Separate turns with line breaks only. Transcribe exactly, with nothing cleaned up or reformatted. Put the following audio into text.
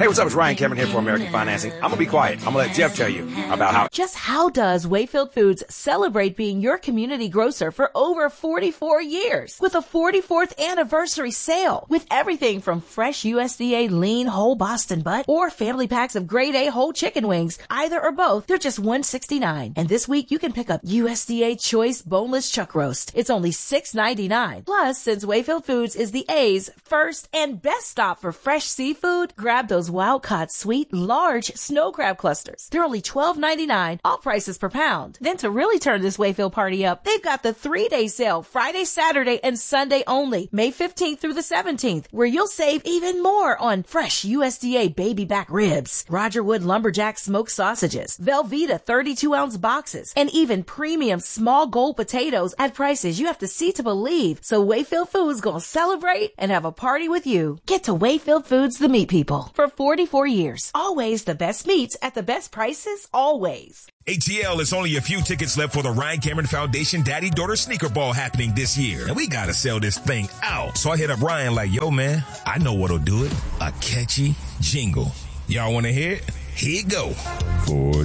Hey, what's up? It's Ryan Cameron here for American Financing. I'm going to be quiet. I'm going to let Jeff tell you about how...
Just how does Wayfield Foods celebrate being your community grocer for over forty-four years with a forty-fourth anniversary sale with everything from fresh U S D A lean whole Boston butt or family packs of grade A whole chicken wings. Either or both, they're just one sixty-nine. And this week you can pick up U S D A choice boneless chuck roast. It's only six ninety-nine. Plus, since Wayfield Foods is the A's first and best stop for fresh seafood, grab those wild-caught sweet large snow crab clusters. They're only twelve ninety-nine, all prices per pound. Then to really turn this Wayfield party up, they've got the three-day sale, Friday, Saturday, and Sunday only, May fifteenth through the seventeenth, where you'll save even more on fresh U S D A baby back ribs, Rogerwood Lumberjack smoked sausages, Velveeta thirty-two ounce boxes, and even premium small gold potatoes at prices you have to see to believe. So Wayfield Foods gonna celebrate and have a party with you. Get to Wayfield Foods, the meat people. For forty-four years, always the best meats at the best prices, always.
A T L, is only a few tickets left for the Ryan Cameron Foundation Daddy-Daughter Sneaker Ball happening this year. And we gotta sell this thing out. So I hit up Ryan like, yo, man, I know what'll do it. A catchy jingle. Y'all wanna hear it? Here it go. Boy.